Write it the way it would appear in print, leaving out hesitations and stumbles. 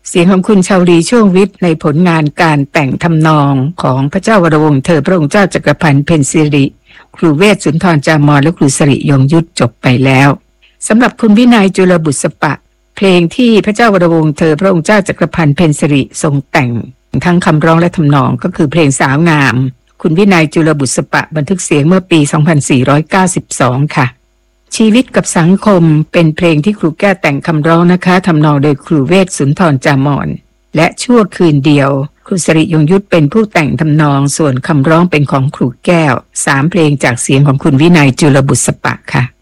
เสียงของคุณชาวลีช่วงวิทย์ในผลงานการแต่งทำนองของพระเจ้าวรวงศ์เธอพระองค์เจ้าจักรพันธ์เพ็ญศิริครูเวชสุนทรจามรและครูสิริยงยุทธจบไปแล้วสำหรับคุณวินัยจุลบุษปะเพลงที่พระเจ้าวรวงศ์เธอพระองค์เจ้าจักรพันธ์เพ็ญศิริทรงแต่งทั้งคำร้องและทำนองก็คือเพลงสาวงามคุณวินัยจุลบุษปะบันทึกเสียงเมื่อปี 2492 ค่ะชีวิตกับสังคมเป็นเพลงที่ครูแก้วแต่งคำร้องนะคะทำนองโดยครูเวชสุนทรจามรและชั่วคืนเดียวครูสิริยงยุทธเป็นผู้แต่งทำนองส่วนคำร้องเป็นของครูแก้ว3เพลงจากเสียงของคุณวินัยจุลบุษปะค่ะ